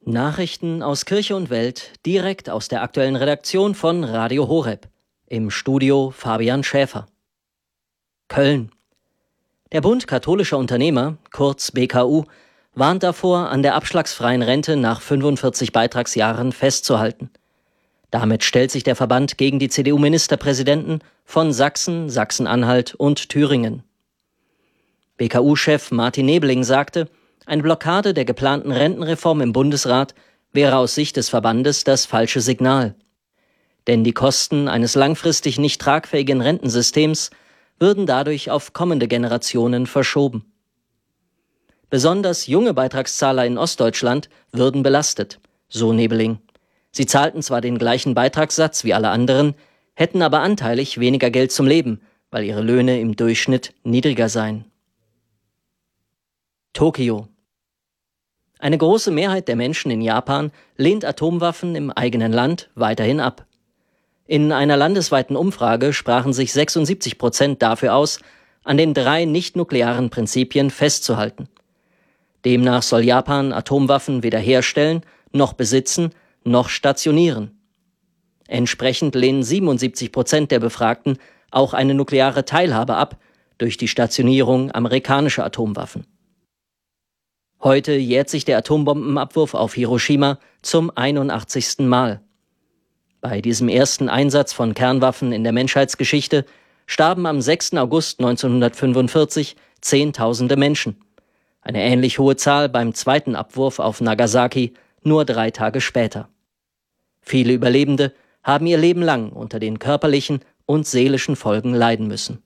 Nachrichten aus Kirche und Welt direkt aus der aktuellen Redaktion von Radio Horeb. Im Studio Fabian Schäfer. Köln. Der Bund katholischer Unternehmer, kurz BKU, warnt davor, an der abschlagsfreien Rente nach 45 Beitragsjahren festzuhalten. Damit stellt sich der Verband gegen die CDU-Ministerpräsidenten von Sachsen, Sachsen-Anhalt und Thüringen. BKU-Chef Martin Nebling sagte, eine Blockade der geplanten Rentenreform im Bundesrat wäre aus Sicht des Verbandes das falsche Signal. Denn die Kosten eines langfristig nicht tragfähigen Rentensystems würden dadurch auf kommende Generationen verschoben. Besonders junge Beitragszahler in Ostdeutschland würden belastet, so Nebling. Sie zahlten zwar den gleichen Beitragssatz wie alle anderen, hätten aber anteilig weniger Geld zum Leben, weil ihre Löhne im Durchschnitt niedriger seien. Tokio. Eine große Mehrheit der Menschen in Japan lehnt Atomwaffen im eigenen Land weiterhin ab. In einer landesweiten Umfrage sprachen sich 76% dafür aus, an den 3 nicht-nuklearen Prinzipien festzuhalten. Demnach soll Japan Atomwaffen weder herstellen, noch besitzen, noch stationieren. Entsprechend lehnen 77% der Befragten auch eine nukleare Teilhabe ab durch die Stationierung amerikanischer Atomwaffen. Heute jährt sich der Atombombenabwurf auf Hiroshima zum 81. Mal. Bei diesem ersten Einsatz von Kernwaffen in der Menschheitsgeschichte starben am 6. August 1945 Zehntausende Menschen. Eine ähnlich hohe Zahl beim zweiten Abwurf auf Nagasaki nur 3 Tage später. Viele Überlebende haben ihr Leben lang unter den körperlichen und seelischen Folgen leiden müssen.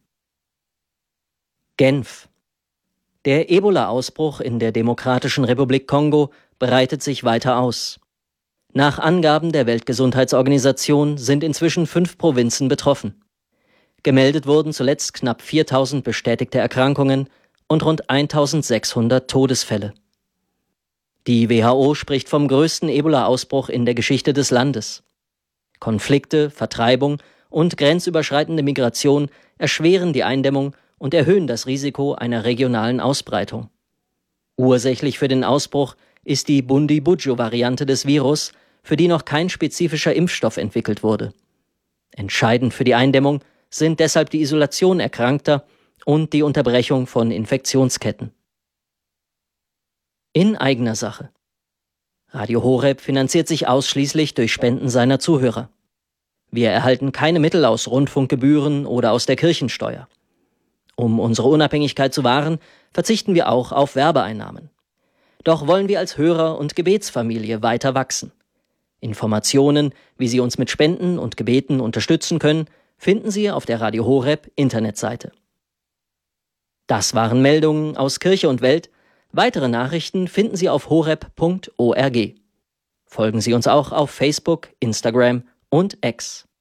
Genf. Der Ebola-Ausbruch in der Demokratischen Republik Kongo breitet sich weiter aus. Nach Angaben der Weltgesundheitsorganisation sind inzwischen 5 Provinzen betroffen. Gemeldet wurden zuletzt knapp 4.000 bestätigte Erkrankungen und rund 1.600 Todesfälle. Die WHO spricht vom größten Ebola-Ausbruch in der Geschichte des Landes. Konflikte, Vertreibung und grenzüberschreitende Migration erschweren die Eindämmung und erhöhen das Risiko einer regionalen Ausbreitung. Ursächlich für den Ausbruch ist die Bundibugyo-Variante des Virus, für die noch kein spezifischer Impfstoff entwickelt wurde. Entscheidend für die Eindämmung sind deshalb die Isolation Erkrankter und die Unterbrechung von Infektionsketten. In eigener Sache. Radio Horeb finanziert sich ausschließlich durch Spenden seiner Zuhörer. Wir erhalten keine Mittel aus Rundfunkgebühren oder aus der Kirchensteuer. Um unsere Unabhängigkeit zu wahren, verzichten wir auch auf Werbeeinnahmen. Doch wollen wir als Hörer und Gebetsfamilie weiter wachsen. Informationen, wie Sie uns mit Spenden und Gebeten unterstützen können, finden Sie auf der Radio Horeb Internetseite. Das waren Meldungen aus Kirche und Welt. Weitere Nachrichten finden Sie auf horeb.org. Folgen Sie uns auch auf Facebook, Instagram und X.